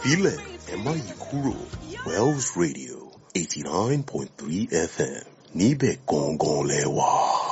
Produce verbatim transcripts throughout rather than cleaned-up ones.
Filẹ̀ ẹ má yí kúrò Wells Radio eighty nine point three F M níbẹ̀ gangan lẹ wà.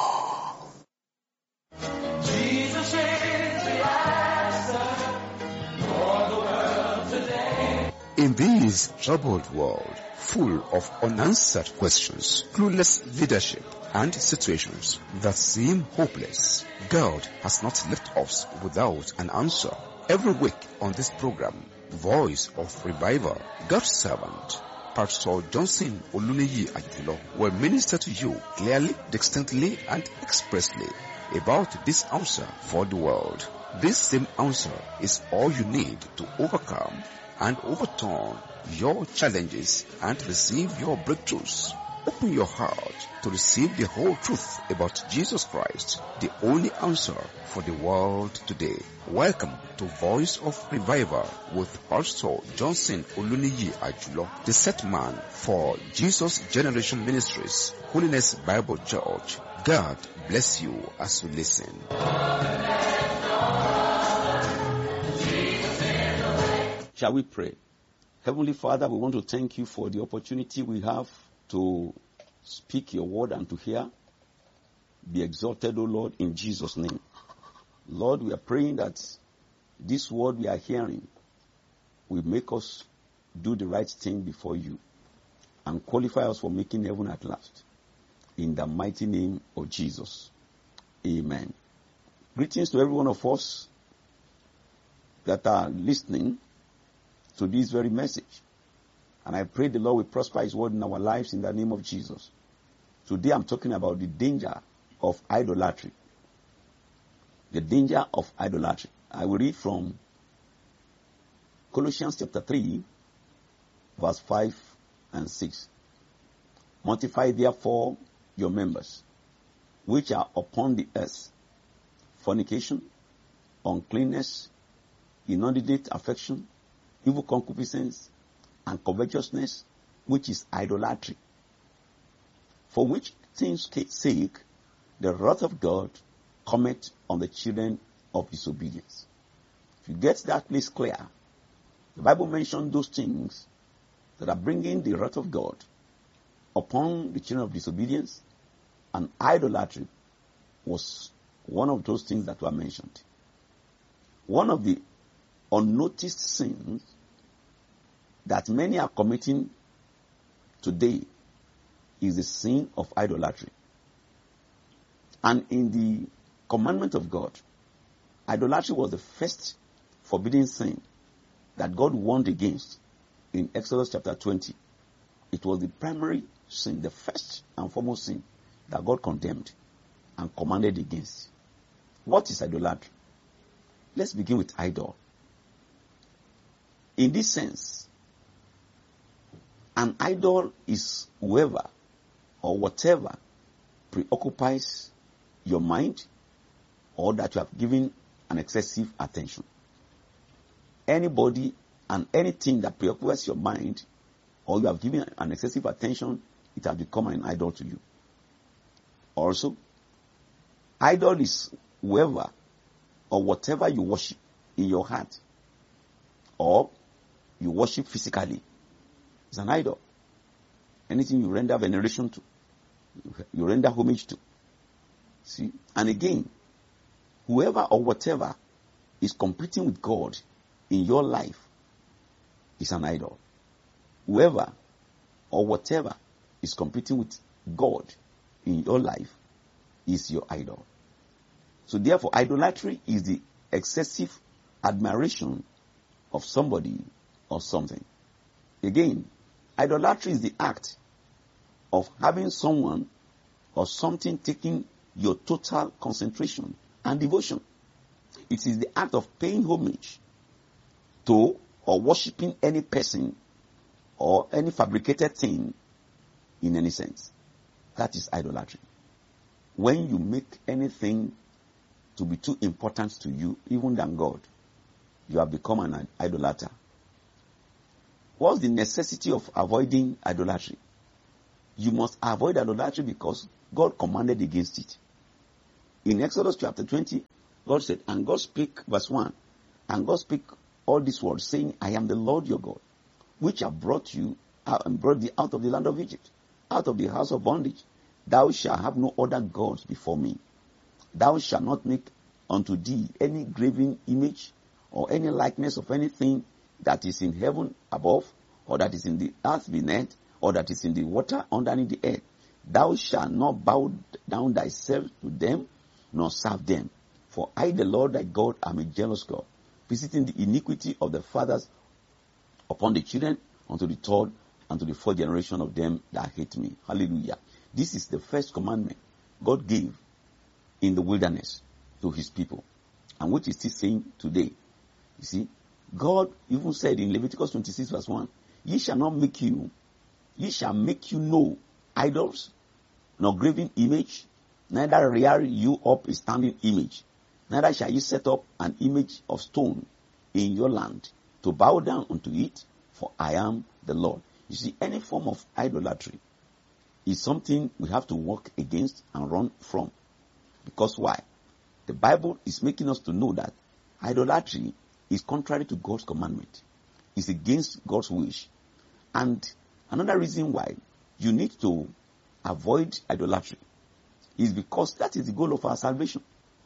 In this troubled world, full of unanswered questions, clueless leadership, and situations that seem hopeless, God has not left us without an answer. Every week on this program, Voice of Revival, God's servant, Pastor Johnson Oluniyi Ajulo, will minister to you clearly, distinctly, and expressly about this answer for the world. This same answer is all you need to overcome and overturn your challenges and receive your breakthroughs. Open your heart to receive the whole truth about Jesus Christ, the only answer for the world today. Welcome to Voice of Revival with Pastor Johnson Oluniyi Ajulo, the set man for Jesus Generation Ministries, Holiness Bible Church. God bless you as you listen. Shall we pray? Heavenly Father, we want to thank you for the opportunity we have to speak your word and to hear. Be exalted, O Lord, in Jesus' name. Lord, we are praying that this word we are hearing will make us do the right thing before you and qualify us for making heaven at last. In the mighty name of Jesus. Amen. Greetings to every one of us that are listening to this very message. And I pray the Lord will prosper his word in our lives in the name of Jesus. Today I'm talking about the danger of idolatry. The danger of idolatry. I will read from Colossians chapter three, verse five and six. Mortify therefore your members, which are upon the earth, fornication, uncleanness, inordinate affection, evil concupiscence, and covetousness, which is idolatry. For which things' sake the wrath of God cometh on the children of disobedience. If you get that place clear, the Bible mentions those things that are bringing the wrath of God upon the children of disobedience, and idolatry was one of those things that were mentioned. One of the unnoticed sins that many are committing today is the sin of idolatry. And in the commandment of God, idolatry was the first forbidden sin that God warned against in Exodus chapter twenty. It was the primary sin, the first and foremost sin that God condemned and commanded against. What is idolatry? Let's begin with idol. In this sense, an idol is whoever or whatever preoccupies your mind or that you have given an excessive attention. Anybody and anything that preoccupies your mind or you have given an excessive attention, it has become an idol to you. Also, idol is whoever or whatever you worship in your heart or you worship physically. It's an idol. Anything you render veneration to, you render homage to. See? And again, whoever or whatever is competing with God in your life is an idol. Whoever or whatever is competing with God in your life is your idol. So therefore, idolatry is the excessive admiration of somebody or something. Again, idolatry is the act of having someone or something taking your total concentration and devotion. It is the act of paying homage to or worshipping any person or any fabricated thing in any sense. That is idolatry. When you make anything to be too important to you, even than God, you have become an idolater. What's the necessity of avoiding idolatry? You must avoid idolatry because God commanded against it. In Exodus chapter twenty, God said, and God spake, verse one, and God spake all these words, saying, I am the Lord your God, which have brought you out and brought thee out of the land of Egypt, out of the house of bondage. Thou shalt have no other gods before me. Thou shalt not make unto thee any graven image or any likeness of anything that is in heaven above, or that is in the earth beneath, or that is in the water underneath the earth. Thou shalt not bow down thyself to them, nor serve them. For I, the Lord thy God, am a jealous God, visiting the iniquity of the fathers upon the children, unto the third and to the fourth generation of them that hate me. Hallelujah. This is the first commandment God gave in the wilderness to his people, and which is still saying today. You see, God even said in Leviticus twenty-six verse one, ye shall not make you, ye shall make you no idols, nor graven image, neither rear you up a standing image, neither shall you set up an image of stone in your land to bow down unto it, for I am the Lord. You see, any form of idolatry is something we have to work against and run from. Because why? The Bible is making us to know that idolatry is contrary to God's commandment. It's against God's wish. And another reason why you need to avoid idolatry is because that is the goal of our salvation.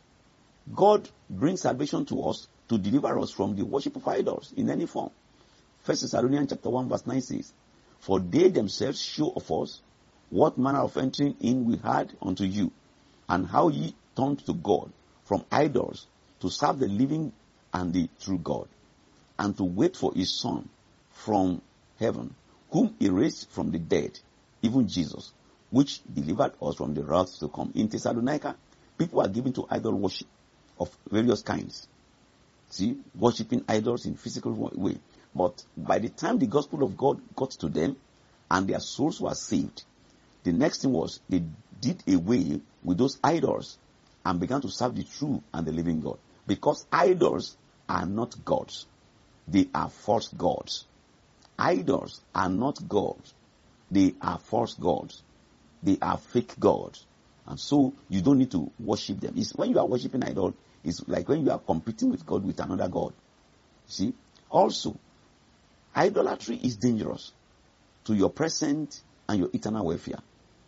God brings salvation to us to deliver us from the worship of idols in any form. First Thessalonians chapter one verse nine says, for they themselves show of us what manner of entering in we had unto you, and how ye turned to God from idols to serve the living and the true God, and to wait for his Son from heaven, whom he raised from the dead, even Jesus, which delivered us from the wrath to come. In Thessalonica, people are given to idol worship of various kinds. See, worshipping idols in physical way. But by the time the gospel of God got to them and their souls were saved, the next thing was they did away with those idols and began to serve the true and the living God. Because idols are not gods. They are false gods. Idols are not gods. They are false gods. They are fake gods. And so you don't need to worship them. It's when you are worshiping idol, it's like when you are competing with God with another God. See? Also, idolatry is dangerous to your present and your eternal welfare.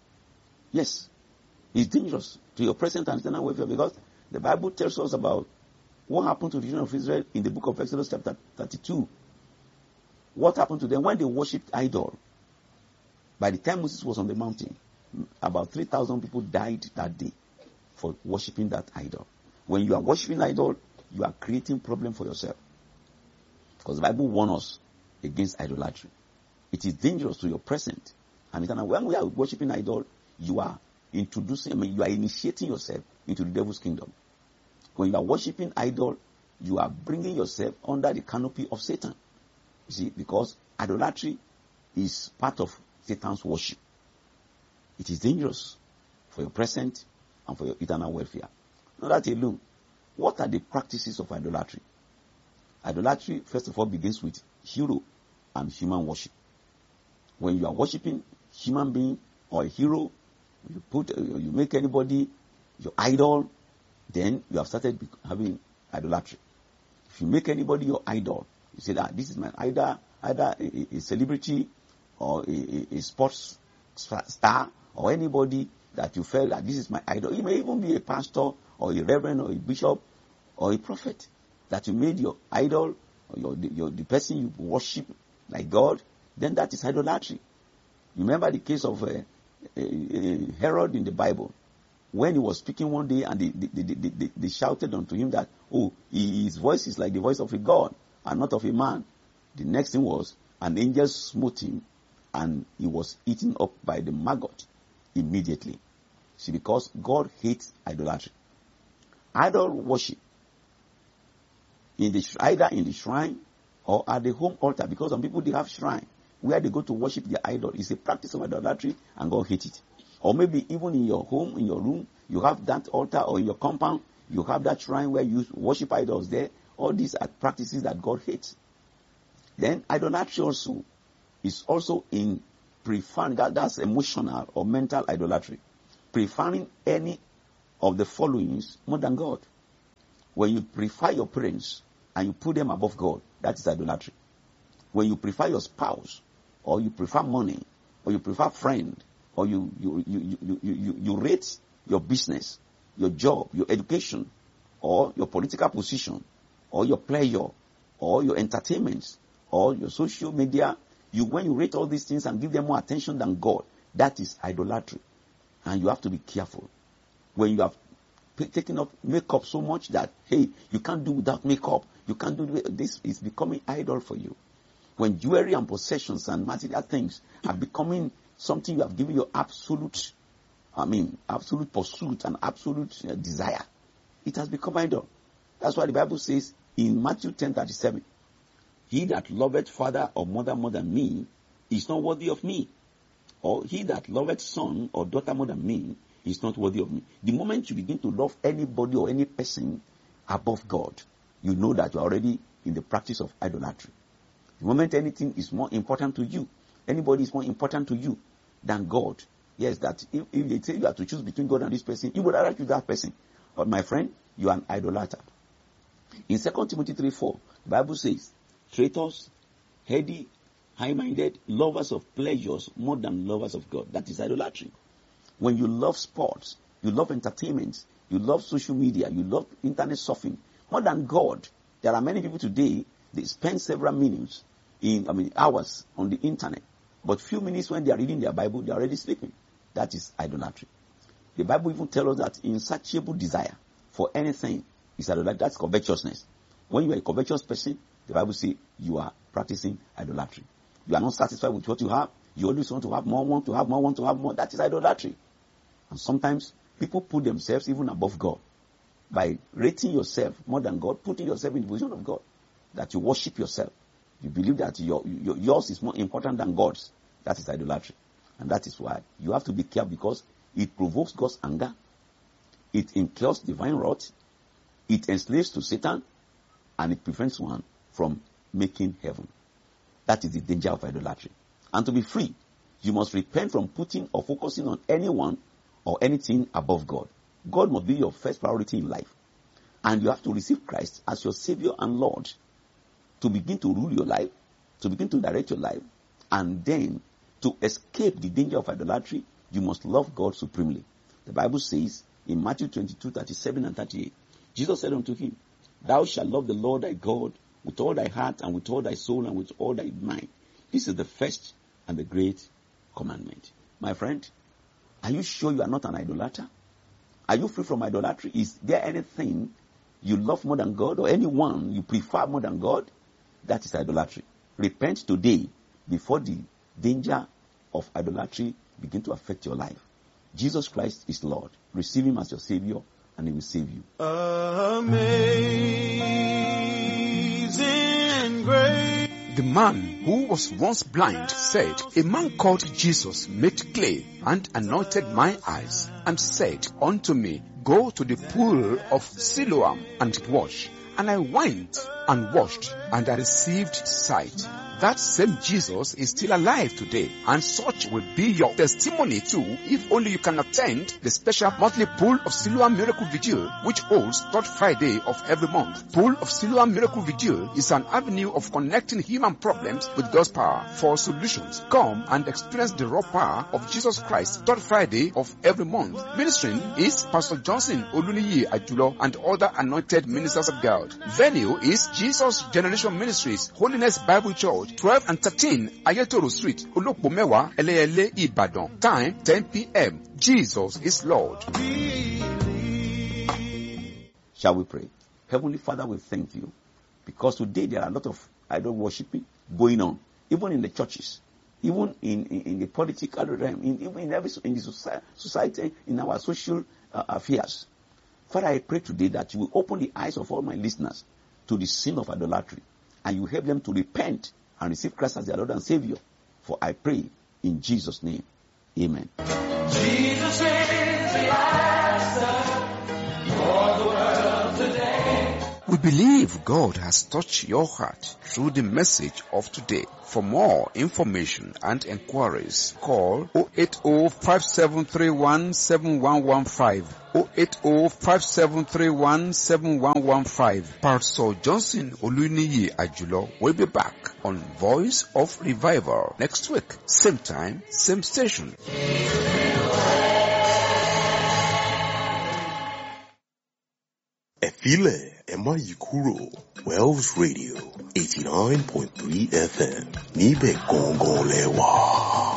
Yes, it's dangerous to your present and eternal welfare, because the Bible tells us about what happened to the children of Israel in the book of Exodus chapter thirty-two. What happened to them when they worshipped idol? By the time Moses was on the mountain, about three thousand people died that day for worshipping that idol. When you are worshipping idol, you are creating problem for yourself. Because the Bible warns us against idolatry. It is dangerous to your present and eternal. When we are worshipping idol, you are introducing, I mean, you are initiating yourself into the devil's kingdom. When you are worshipping idol, you are bringing yourself under the canopy of Satan. You see, because idolatry is part of Satan's worship. It is dangerous for your present and for your eternal welfare. Not that alone. What are the practices of idolatry? Idolatry, first of all, begins with hero and human worship. When you are worshipping human being or a hero, you put, you make anybody your idol, then you have started having idolatry. If you make anybody your idol, you say that this is my either either a, a celebrity or a, a, a sports star or anybody that you felt that this is my idol. It may even be a pastor or a reverend or a bishop or a prophet that you made your idol, or your, your, the person you worship like God. Then that is idolatry. You remember the case of uh, uh, uh, Herod in the Bible, when he was speaking one day and they, they, they, they, they shouted unto him that, oh, his voice is like the voice of a God and not of a man. The next thing was an angel smote him and he was eaten up by the maggot immediately. See, because God hates idolatry. Idol worship, in the, either in the shrine or at the home altar, because some people, they have shrine where they go to worship their idol. It's a practice of idolatry and God hates it. Or maybe even in your home, in your room, you have that altar, or in your compound, you have that shrine where you worship idols there. All these are practices that God hates. Then idolatry also is also in preferring, that, that's emotional or mental idolatry. Preferring any of the followings more than God. When you prefer your parents and you put them above God, that is idolatry. When you prefer your spouse, or you prefer money, or you prefer friend, or you you you you you, you, you rate your business, your job, your education, or your political position, or your pleasure, or your entertainment, or your social media, you when you rate all these things and give them more attention than God, that is idolatry. And you have to be careful. When you have taken up makeup so much that, hey, you can't do without makeup, you can't do this, is becoming idol for you. When jewelry and possessions and material things are becoming something you have given your absolute, I mean, absolute pursuit and absolute uh, desire, it has become idol. That's why the Bible says in Matthew ten thirty-seven, he that loveth father or mother more than me is not worthy of me. Or he that loveth son or daughter more than me is not worthy of me. The moment you begin to love anybody or any person above God, you know that you are already in the practice of idolatry. The moment anything is more important to you, anybody is more important to you than God, yes, that if, if they say you have to choose between God and this person, you would rather choose that person. But my friend, you are an idolater. In Second Timothy three four, the Bible says, traitors, heady, high-minded, lovers of pleasures more than lovers of God. That is idolatry. When you love sports, you love entertainment, you love social media, you love internet surfing more than God. There are many people today, they spend several minutes in, I mean, hours on the internet, but few minutes when they are reading their Bible, they are already sleeping. That is idolatry. The Bible even tells us that insatiable desire for anything is idolatry. That's covetousness. When you are a covetous person, the Bible says you are practicing idolatry. You are not satisfied with what you have. You always want to have more, want to have more, want to have more. That is idolatry. And sometimes people put themselves even above God by rating yourself more than God, putting yourself in the position of God, that you worship yourself. You believe that your, your, yours is more important than God's. That is idolatry. And that is why you have to be careful, because it provokes God's anger. It incurs divine wrath. It enslaves to Satan. And it prevents one from making heaven. That is the danger of idolatry. And to be free, you must repent from putting or focusing on anyone or anything above God. God must be your first priority in life. And you have to receive Christ as your Savior and Lord to begin to rule your life, to begin to direct your life. And then, to escape the danger of idolatry, you must love God supremely. The Bible says in Matthew twenty-two, thirty-seven and thirty-eight, Jesus said unto him, thou shalt love the Lord thy God with all thy heart and with all thy soul and with all thy mind. This is the first and the great commandment. My friend, are you sure you are not an idolater? Are you free from idolatry? Is there anything you love more than God, or anyone you prefer more than God? That is idolatry. Repent today before the danger of idolatry begin to affect your life. Jesus Christ is Lord. Receive him as your Savior and he will save you. Amazing grace. The man who was once blind said, a man called Jesus made clay and anointed my eyes and said unto me, go to the pool of Siloam and wash. And I went and washed, and I received sight. That same Jesus is still alive today, and such will be your testimony too, if only you can attend the special monthly Pool of Siloam Miracle Vigil, which holds third Friday of every month. Pool of Siloam Miracle Vigil is an avenue of connecting human problems with God's power for solutions. Come and experience the raw power of Jesus Christ third Friday of every month. Ministering is Pastor Johnson Oluniyi Ajulo and other anointed ministers of God. Venue is Jesus Generation Ministries, Holiness Bible Church, twelve and thirteen Ayetoro Street, Olokpomewa, Eleyele, Ibadan. Time ten p.m. Jesus is Lord. Shall we pray? Heavenly Father, we thank you, because today there are a lot of idol worshiping going on, even in the churches, even in, in, in the political realm, in, even in every in the society, society in our social uh, affairs. Father, I pray today that you will open the eyes of all my listeners to the sin of idolatry, and you help them to repent and receive Christ as their Lord and Savior. For I pray in Jesus' name. Amen. Jesus is the answer for the world today. We believe God has touched your heart through the message of today. For more information and inquiries, call zero eight zero five seven three one seven one one five, zero eight zero five seven three one seven one one five. Pastor Johnson Oluniyi Ajulo will be back on Voice of Revival next week, same time, same station. Ẹ filẹ̀, ẹ má yí kúrò. Wells Radio eighty nine point three F M níbẹ̀ gangan lẹ wà.